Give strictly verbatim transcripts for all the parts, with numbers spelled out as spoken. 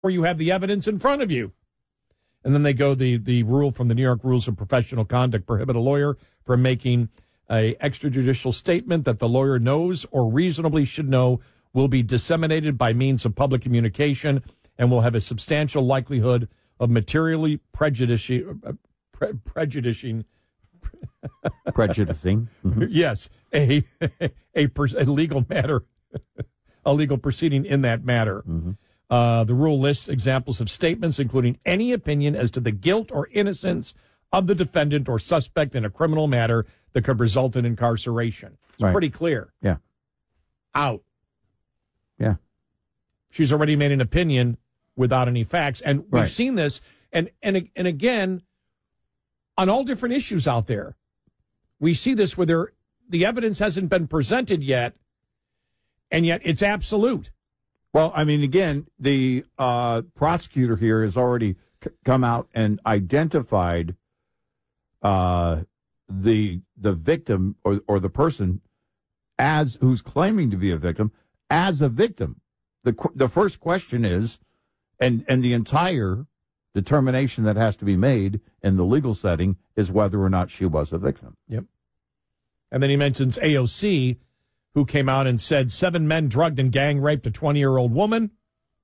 where you have the evidence in front of you. And then they go, the, the rule from the New York Rules of Professional Conduct prohibit a lawyer from making a extrajudicial statement that the lawyer knows or reasonably should know will be disseminated by means of public communication and will have a substantial likelihood of materially prejudicing, uh, pre- prejudicing, prejudicing, mm-hmm. yes, a a, per, a legal matter, a legal proceeding in that matter. Mm-hmm. Uh, the rule lists examples of statements, including any opinion as to the guilt or innocence of the defendant or suspect in a criminal matter that could result in incarceration. It's right. pretty clear. Yeah. Out. Yeah. She's already made an opinion without any facts. And we've right. seen this. And, and, and again, on all different issues out there, we see this where there, the evidence hasn't been presented yet, and yet it's absolute. Well, I mean, again, the uh, prosecutor here has already c- come out and identified uh, the the victim or or the person as who's claiming to be a victim as a victim. The the first question is, and and the entire determination that has to be made in the legal setting is whether or not she was a victim. Yep. And then he mentions A O C, who came out and said seven men drugged and gang raped a twenty-year-old woman.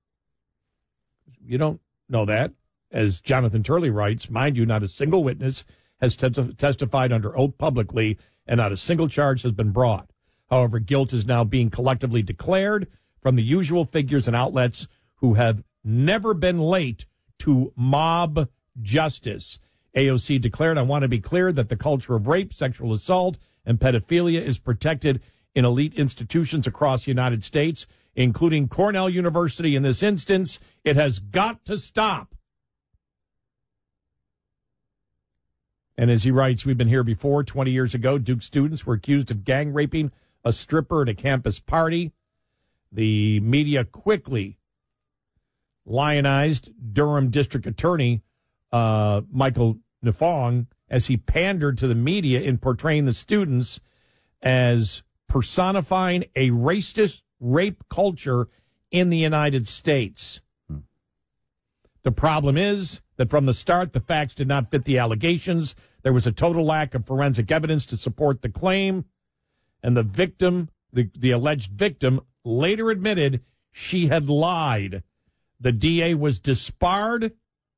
You don't know that. As Jonathan Turley writes, mind you, not a single witness has te- testified under oath publicly, and not a single charge has been brought. However, guilt is now being collectively declared from the usual figures and outlets who have never been late to mob justice. A O C declared, I want to be clear that the culture of rape, sexual assault, and pedophilia is protected in elite institutions across the United States, including Cornell University in this instance. It has got to stop. And as he writes, we've been here before. twenty years ago, Duke students were accused of gang raping a stripper at a campus party. The media quickly lionized Durham District Attorney uh, Michael Nafong as he pandered to the media in portraying the students as personifying a racist rape culture in the United States. Hmm. The problem is that from the start, the facts did not fit the allegations. There was a total lack of forensic evidence to support the claim, and the victim, the, the alleged victim, later admitted she had lied. The D A was disbarred,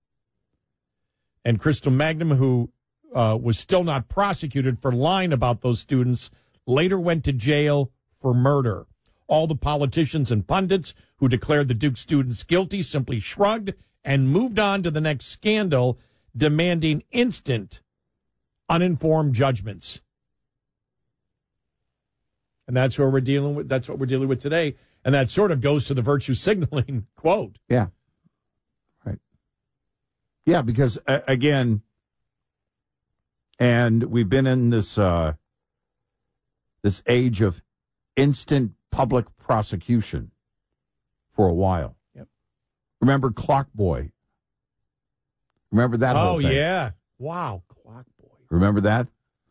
and Crystal Magnum, who uh, was still not prosecuted for lying about those students, later went to jail for murder. All the politicians and pundits who declared the Duke students guilty simply shrugged and moved on to the next scandal, demanding instant, uninformed judgments. And that's where we're dealing with. That's what we're dealing with today. And that sort of goes to the virtue signaling quote. Yeah. Right. Yeah, because, uh, again, and we've been in this uh, this age of instant public prosecution for a while. Yep. Remember Clock Boy? Remember that oh, whole thing? Oh, yeah. Wow, Clock Boy. Remember that?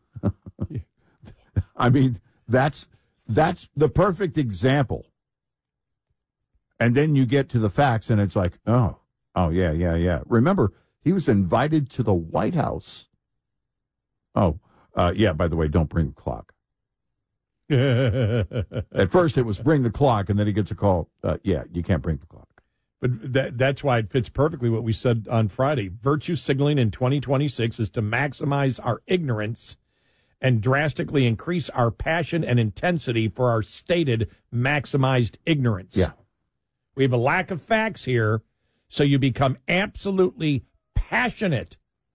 I mean, that's that's the perfect example. And then you get to the facts, and it's like, oh, oh, yeah, yeah, yeah. Remember, he was invited to the White House. Oh, uh, yeah, by the way, don't bring the clock. At first, it was bring the clock, and then he gets a call. Uh, yeah, you can't bring the clock. But that, that's why it fits perfectly what we said on Friday. Virtue signaling in twenty twenty-six is to maximize our ignorance and drastically increase our passion and intensity for our stated maximized ignorance. Yeah. We have a lack of facts here, so you become absolutely passionate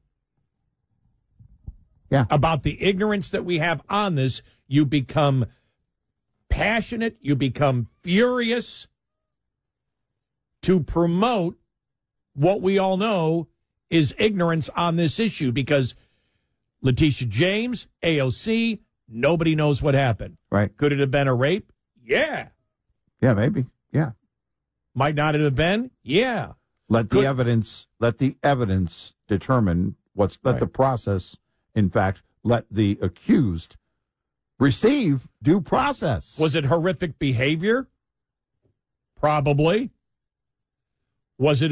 yeah. about the ignorance that we have on this. You become passionate, you become furious to promote what we all know is ignorance on this issue, because Letitia James, A O C, nobody knows what happened. Right. Could it have been a rape? Yeah. Yeah, maybe. Yeah. Might not have been? Yeah. Let the Could, evidence let the evidence determine what's let right. the process, in fact, let the accused receive due process. Was it horrific behavior? Probably. Was it